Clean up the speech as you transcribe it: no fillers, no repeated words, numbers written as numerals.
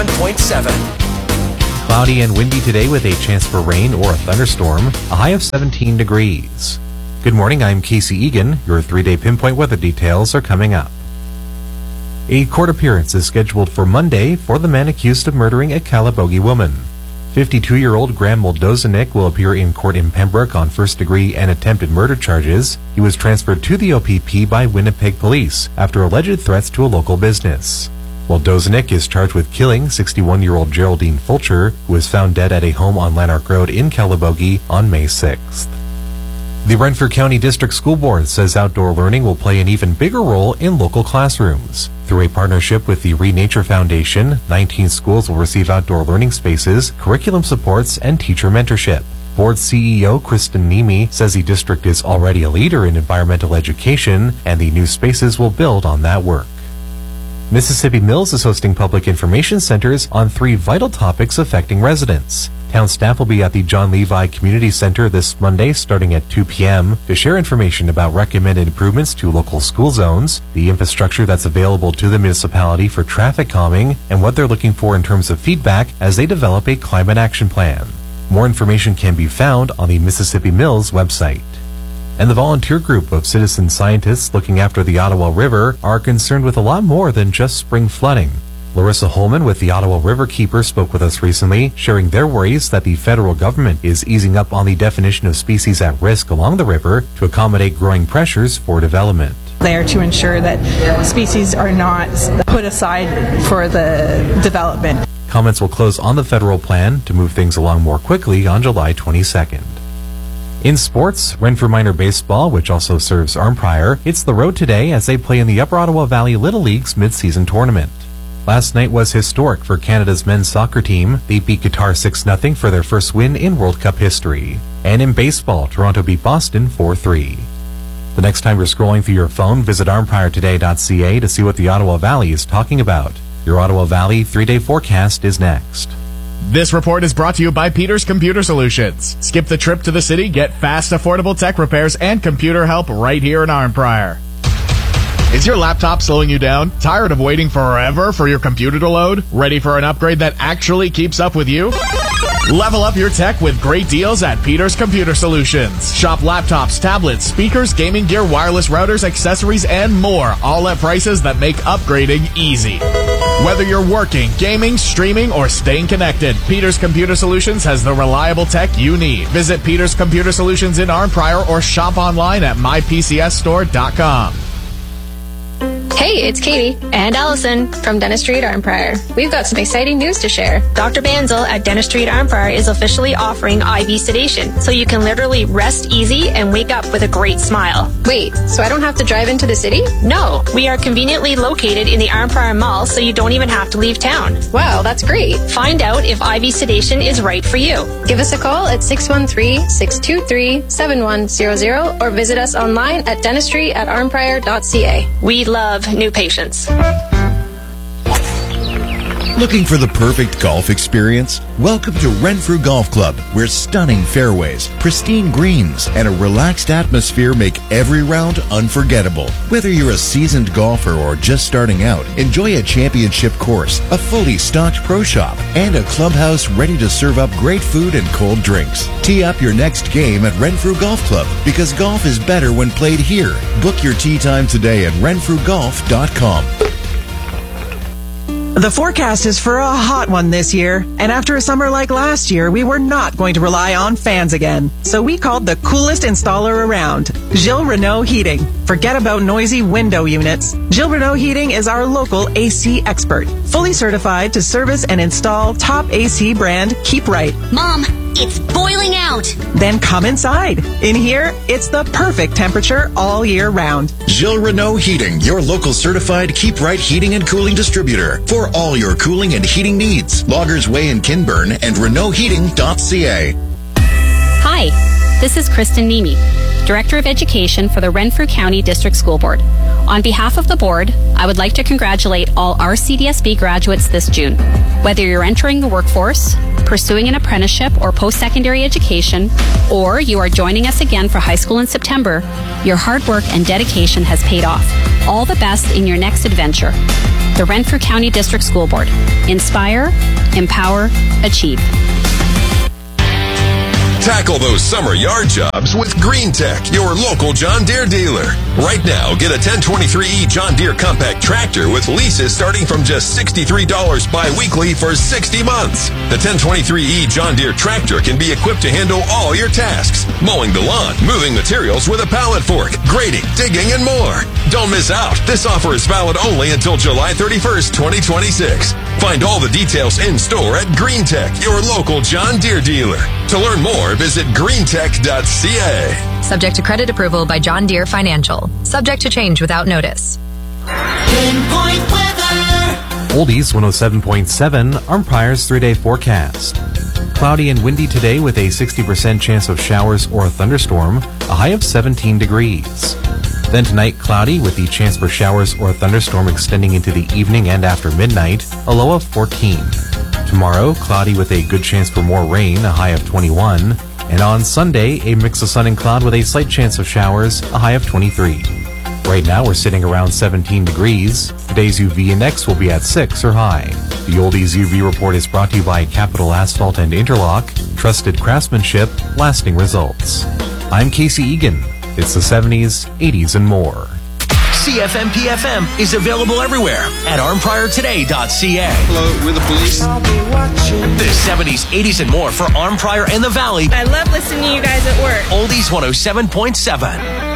1.7. Cloudy and windy today with a chance for rain or a thunderstorm, a high of 17 degrees. Good morning, I'm Casey Egan. Your 3-day pinpoint weather details are coming up. A court appearance is scheduled for Monday for the man accused of murdering a Calabogie woman. 52-year-old Graham Moldozanik will appear in court in Pembroke on first-degree and attempted murder charges. He was transferred to the OPP by Winnipeg police after alleged threats to a local business. Moldozanik is charged with killing 61-year-old Geraldine Fulcher, who was found dead at a home on Lanark Road in Calabogie on May 6th. The Renfrew County District School Board says outdoor learning will play an even bigger role in local classrooms. Through a partnership with the Renature Foundation, 19 schools will receive outdoor learning spaces, curriculum supports, and teacher mentorship. Board CEO Kristen Nemi says the district is already a leader in environmental education, and the new spaces will build on that work. Mississippi Mills is hosting public information centers on 3 vital topics affecting residents. Town staff will be at the John Levi Community Center this Monday starting at 2 p.m. to share information about recommended improvements to local school zones, the infrastructure that's available to the municipality for traffic calming, and what they're looking for in terms of feedback as they develop a climate action plan. More information can be found on the Mississippi Mills website. And the volunteer group of citizen scientists looking after the Ottawa River are concerned with a lot more than just spring flooding. Larissa Holman with the Ottawa River Keeper spoke with us recently, sharing their worries that the federal government is easing up on the definition of species at risk along the river to accommodate growing pressures for development. There to ensure that species are not put aside for the development. Comments will close on the federal plan to move things along more quickly on July 22nd. In sports, Renfrew Minor Baseball, which also serves Arnprior, hits the road today as they play in the Upper Ottawa Valley Little League's mid-season tournament. Last night was historic for Canada's men's soccer team. They beat Qatar 6-0 for their first win in World Cup history. And in baseball, Toronto beat Boston 4-3. The next time you're scrolling through your phone, visit arnpriortoday.ca to see what the Ottawa Valley is talking about. Your Ottawa Valley 3-day forecast is next. This report is brought to you by Peters Computer Solutions. Skip the trip to the city, get fast, affordable tech repairs and computer help right here in Arnprior. Is your laptop slowing you down? Tired of waiting forever for your computer to load? Ready for an upgrade that actually keeps up with you? Level up your tech with great deals at Peters Computer Solutions. Shop laptops, tablets, speakers, gaming gear, wireless routers, accessories, and more, all at prices that make upgrading easy. Whether you're working, gaming, streaming, or staying connected, Peters Computer Solutions has the reliable tech you need. Visit Peters Computer Solutions in Arnprior or shop online at mypcsstore.com. Hey, it's Katie and Allison from Dentistry at Arnprior. We've got some exciting news to share. Dr. Banzel at Dentistry at Arnprior is officially offering IV sedation, so you can literally rest easy and wake up with a great smile. Wait, so I don't have to drive into the city? No, we are conveniently located in the Arnprior Mall, so you don't even have to leave town. Wow, that's great. Find out if IV sedation is right for you. Give us a call at 613-623-7100 or visit us online at dentistry@arnprior.ca. We love new patients. Looking for the perfect golf experience? Welcome to Renfrew Golf Club, where stunning fairways, pristine greens, and a relaxed atmosphere make every round unforgettable. Whether you're a seasoned golfer or just starting out, enjoy a championship course, a fully stocked pro shop, and a clubhouse ready to serve up great food and cold drinks. Tee up your next game at Renfrew Golf Club, because golf is better when played here. Book your tee time today at renfrewgolf.com. The forecast is for a hot one this year, and after a summer like last year, we were not going to rely on fans again. So we called the coolest installer around, Gilles Renault Heating. Forget about noisy window units. Gilles Renault Heating is our local AC expert, fully certified to service and install top AC brand Keep Right. Mom, it's boiling out. Then come inside. In here, it's the perfect temperature all year round. Gilles Renault Heating, your local certified Keep Right heating and cooling distributor for all your cooling and heating needs. Loggers Way in Kinburn and RenaultHeating.ca. Hi, this is Kristen Nemi, Director of Education for the Renfrew County District School Board. On behalf of the board, I would like to congratulate all our CDSB graduates this June. Whether you're entering the workforce, pursuing an apprenticeship or post-secondary education, or you are joining us again for high school in September, your hard work and dedication has paid off. All the best in your next adventure. The Renfrew County District School Board. Inspire, empower, achieve. Tackle those summer yard jobs with Green Tech, your local John Deere dealer. Right now, get a 1023E John Deere compact tractor with leases starting from just $63 bi-weekly for 60 months. The 1023E John Deere tractor can be equipped to handle all your tasks. Mowing the lawn, moving materials with a pallet fork, grading, digging, and more. Don't miss out. This offer is valid only until July 31st, 2026. Find all the details in store at Green Tech, your local John Deere dealer. To learn more, visit greentech.ca. Subject to credit approval by John Deere Financial. Subject to change without notice. Pinpoint weather. Oldies 107.7, Armprior's 3-day forecast. Cloudy and windy today with a 60% chance of showers or a thunderstorm, a high of 17 degrees. Then tonight, cloudy with the chance for showers or a thunderstorm extending into the evening and after midnight, a low of 14. Tomorrow, cloudy with a good chance for more rain, a high of 21. And on Sunday, a mix of sun and cloud with a slight chance of showers, a high of 23. Right now, we're sitting around 17 degrees. Today's UV index will be at 6 or high. The Oldies UV report is brought to you by Capital Asphalt and Interlock. Trusted craftsmanship, lasting results. I'm Casey Egan. It's the 70s, 80s, and more. CFMPFM is available everywhere at armpriortoday.ca. Hello, we're the police. The 70s, 80s, and more for Armprior and the Valley. I love listening to you guys at work. Oldies 107.7.